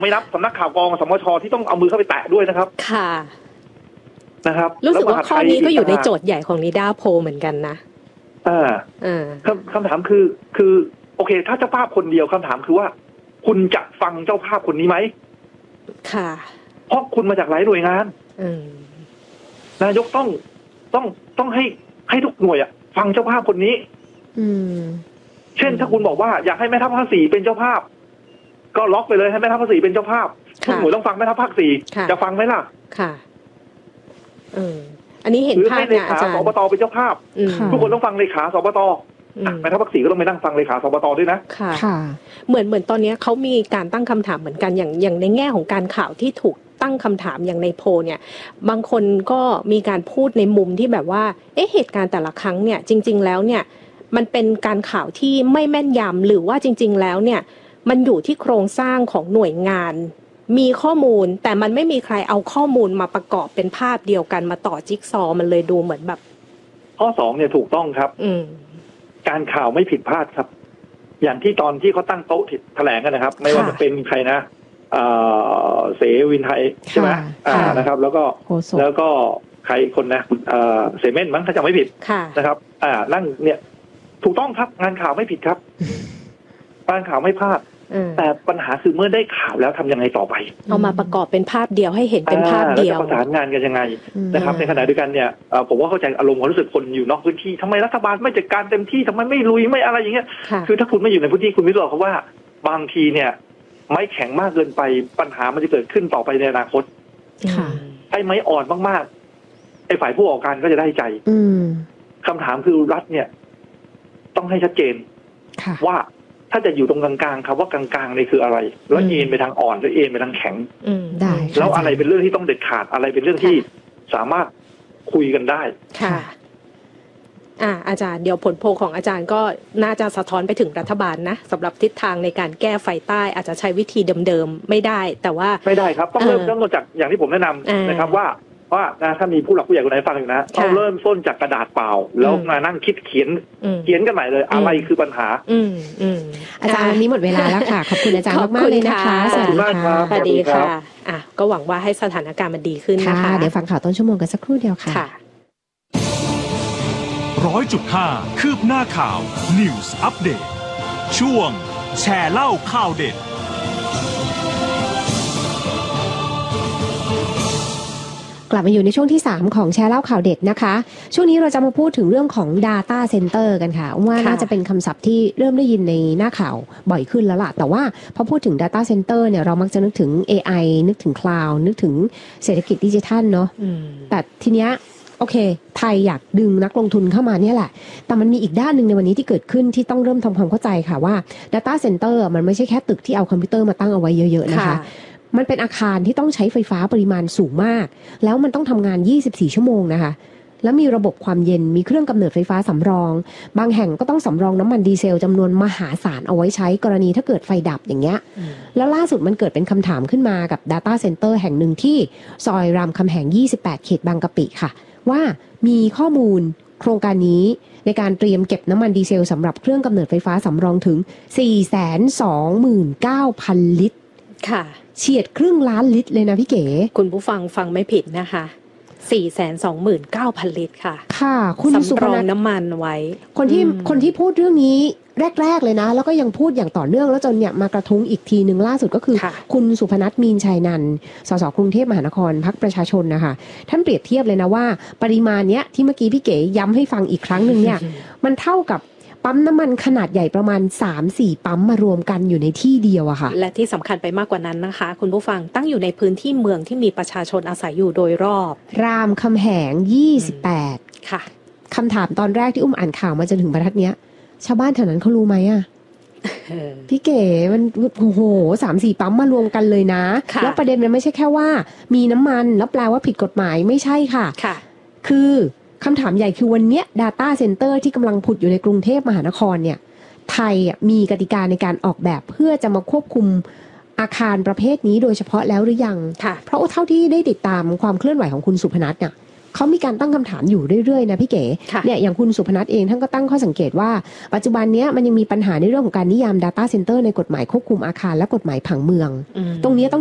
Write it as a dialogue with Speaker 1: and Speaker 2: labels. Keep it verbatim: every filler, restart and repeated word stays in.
Speaker 1: ไม่นับสำนักข่าวกองสมชที่ต้องเอามือเข้าไปแตะด้วยนะครับ
Speaker 2: ค่ะ
Speaker 1: นะครับ
Speaker 2: รู้สึกว่าข้อนี้ก็อยู่ในโจทย์ใหญ่ของนิด้าโพลเหมือนกันนะ
Speaker 1: อ่า
Speaker 2: อ่า
Speaker 1: คำคำถามคือคือโอเคถ้าเจ้าภาพคนเดียวคำถามคือว่าคุณจะฟังเจ้าภาพคนนี้ไหม
Speaker 2: ค่ะ
Speaker 1: เพราะคุณมาจากหลายหน่วยงานนายกต้องต้องต้องให้ให้ทุกหน่วยอะฟังเจ้าภาพคนนี้
Speaker 2: อืม
Speaker 1: เช่นถ้าคุณบอกว่าอยากให้แม่ทัพภาคสี่เป็นเจ้าภาพก็ล็อกไปเลยให้แม่ทัพภาคสี่เป็นเจ้าภาพทุกหน่วยต้องฟังแม่ทัพภาคสี่จะฟังไหมล่ะ
Speaker 2: ค่ะเอออันนี้เห็นภาพนะอาจารย์
Speaker 1: สบตเป็นเจ้าภาพทุกคนต้องฟังเลขาสบตแม่ทัพภาคสี่ก็ต้องไปนั่งฟังเลขาสบตด้วยนะ
Speaker 2: ค่ะเหมือนเหมือนตอนนี้เขามีการตั้งคำถามเหมือนกันอย่างอย่างในแง่ของการข่าวที่ถูกตั้งคำถามอย่างในโพลเนี่ยบางคนก็มีการพูดในมุมที่แบบว่าเอ๊ะเหตุการณ์แต่ละครั้งเนี่ยจริงๆแล้วเนี่ยมันเป็นการข่าวที่ไม่แม่นยำหรือว่าจริงๆแล้วเนี่ยมันอยู่ที่โครงสร้างของหน่วยงานมีข้อมูลแต่มันไม่มีใครเอาข้อมูลมาประกอบเป็นภาพเดียวกันมาต่อจิ๊กซอว์มันเลยดูเหมือนแบบ
Speaker 1: ข้อสองเนี่ยถูกต้องครับ
Speaker 2: อืม
Speaker 1: การข่าวไม่ผิดพลาดครับอย่างที่ตอนที่เขาตั้งโต๊ะแถลงกันนะครับไม่ว่าจะเป็นใครนะเสวินไทยใช่ไหมนะครับแล้วก็แล้วก็ใครคนนะเซเมนมั้งถ้าจำไม่ผิดนะครับอ่านั่งเนี่ยถูกต้องครับงานข่าวไม่ผิดครับงานข่าวไม่พลาดแต่ปัญหาคือเมื่อได้ข่าวแล้วทำยังไงต่อไป
Speaker 2: เอามาประกอบเป็นภาพเดียวให้เห็นเป็นภาพเดียว
Speaker 1: แล้วจะประสานงานกันยังไงนะครับในขณะเดียวกันเนี่ยผมว่าเข้าใจอารมณ์ความรู้สึกคนอยู่นอกพื้นที่ทำไมรัฐบาลไม่จัดการเต็มที่ทำไมไม่ลุยไม่อะไรอย่างเงี้ยคือถ้าคุณไม่อยู่ในพื้นที่คุณไม่รู้หรอกว่าบางทีเนี่ยไม้แข็งมากเกินไปปัญหามันจะเกิดขึ้นต่อไปในอนาคตไอ้ไม้อ่อนมากๆไอ้ฝ่ายผู้ก่อการก็จะได้ใจคำถามคือรัฐเนี่ยต้องให้ชัดเจนว่าถ้าจะอยู่ตรงกลางๆครับว่ากลางๆนี่คืออะไรแล้วเอ็นไปทางอ่อนหรือเอ็นไปทางแข็ง
Speaker 2: ได้
Speaker 1: แล้วอะไรเป็นเรื่องที่ต้องเด็ดขาดอะไรเป็นเรื่องที่สามารถคุยกันได้
Speaker 2: ค่ะอ่าอาจารย์เดี๋ยวผลโพลของอาจารย์ก็น่าจะสะท้อนไปถึงรัฐบาลนะสำหรับทิศทางในการแก้ไฟใต้อาจจะใช้วิธีเดิมๆไม่ได้แต่ว่า
Speaker 1: ไม่ได้ครับต้องเริ่มต้นจากอย่างที่ผมแนะนำนะครับว่าว่าถ้ามีผู้หลักผู้ใหญ่คนไหนฟังอยู่นะต้องเริ่มต้นจากกระดาษเปล่าแล้วมานั่งคิดเขียนเขียนกันใหม่เลยอะไรคือปัญหา
Speaker 3: อาจารย์วันนี้หมดเวลาแล้วค่ะขอบคุณอาจารย์มากๆเลยนะคะ
Speaker 1: สวัสดีค่ะ
Speaker 2: สวัสดีค่ะอ่ะก็หวังว่าให้สถานการณ์มันดีขึ้นนะคะ
Speaker 3: เดี๋ยวฟังข่าวต้นชั่วโมงกันสักครู่เดียวค่ะ
Speaker 4: ร้อยจุดห้าคืบหน้าข่าว News Update ช่วงแชร์เล่าข่าวเด็ด
Speaker 3: กลับมาอยู่ในช่วงที่สามของแชร์เล่าข่าวเด็ดนะคะช่วงนี้เราจะมาพูดถึงเรื่องของ Data Center กันค่ะว่าน่าจะเป็นคำศัพท์ที่เริ่มได้ยินในหน้าข่าวบ่อยขึ้นแล้วล่ะแต่ว่าพอพูดถึง Data Center เนี่ยเรามักจะนึกถึง เอ ไอ นึกถึง Cloud นึกถึงเศรษฐกิจดิจิทัลเนาะแต่ทีเนี้ยโอเคไทยอยากดึงนักลงทุนเข้ามาเนี่ยแหละแต่มันมีอีกด้านหนึ่งในวันนี้ที่เกิดขึ้นที่ต้องเริ่มทำความเข้าใจค่ะว่า Data Center มันไม่ใช่แค่ตึกที่เอาคอมพิวเตอร์มาตั้งเอาไว้เยอะๆนะคะมันเป็นอาคารที่ต้องใช้ไฟฟ้าปริมาณสูงมากแล้วมันต้องทำงานยี่สิบสี่ชั่วโมงนะคะแล้วมีระบบความเย็นมีเครื่องกำเนิดไฟฟ้าสำรองบางแห่งก็ต้องสำรองน้ำมันดีเซลจำนวนมหาศาลเอาไว้ใช้กรณีถ้าเกิดไฟดับอย่างเงี้ยแล้วล่าสุดมันเกิดเป็นคำถามขึ้นมากับ Data Center แห่งหนึ่งที่ซอยรามคำแหงยี่สิบแปดเขตบางกะปิค่ะว่ามีข้อมูลโครงการนี้ในการเตรียมเก็บน้ำมันดีเซลสำหรับเครื่องกำเนิดไฟฟ้าสำรองถึง สี่แสนสองหมื่นเก้าพัน ลิตร
Speaker 2: ค่ะ
Speaker 3: เฉียดครึ่งล้านลิตรเลยนะพี่เก๋
Speaker 2: คุณผู้ฟังฟังไม่ผิดนะคะ สี่แสนสองหมื่นเก้าพัน ลิตรค่ะ
Speaker 3: ค่ะคุณ
Speaker 2: สำรองน้ำมันไว้
Speaker 3: คนที่คนที่พูดเรื่องนี้แรกๆเลยนะแล้วก็ยังพูดอย่างต่อเนื่องแล้วจนเนี่ยมากระทุ้งอีกทีนึงล่าสุดก็คือคุณสุพนัทมีนชัยนันท์สสกรุงเทพมหานครพรรคประชาชนนะคะท่านเปรียบเทียบเลยนะว่าปริมาณเนี้ยที่เมื่อกี้พี่เก๋ย้ำให้ฟังอีกครั้งนึงเนี่ยมันเท่ากับปั๊มน้ำมันขนาดใหญ่ประมาณ สามสี่ ปั๊มมารวมกันอยู่ในที่เดียวอะค่ะ
Speaker 2: และที่สำคัญไปมากกว่านั้นนะคะคุณผู้ฟังตั้งอยู่ในพื้นที่เมืองที่มีประชาชนอาศัยอยู่โดยรอบ
Speaker 3: รามคำแหงยี่สิบแปด
Speaker 2: ค่ะ
Speaker 3: คำถามตอนแรกที่อุ้มอ่านข่าวมาจนถึงบรรทัดเนี้ยชาวบ้านแถวนั้นเขารู้ไหมอะพี่เก๋มันโอ้โห สามสี่ ปั๊มมารวมกันเลยนะแล้วประเด็นมันไม่ใช่แค่ว่ามีน้ำมันแล้วแปลว่าผิดกฎหมายไม่ใช่ค่ะ
Speaker 2: ค่ะ
Speaker 3: คือคำถามใหญ่คือวันนี้ Data Center ที่กำลังผุดอยู่ในกรุงเทพมหานครเนี่ยไทยมีกติกาในการออกแบบเพื่อจะมาควบคุมอาคารประเภทนี้โดยเฉพาะแล้วหรือยังเพราะเท่าที่ได้ติดตามความเคลื่อนไหวของคุณสุพนัทเนี่ยเขามีการตั้งคำถามอยู่เรื่อยๆนะพี่เก๋เนี่ยอย่างคุณสุพนัทเองท่านก็ตั้งข้อสังเกตว่าปัจจุบันนี้มันยังมีปัญหาในเรื่องของการนิยาม data center ในกฎหมายควบคุมอาคารและกฎหมายผังเมืองตรงนี้ต้อง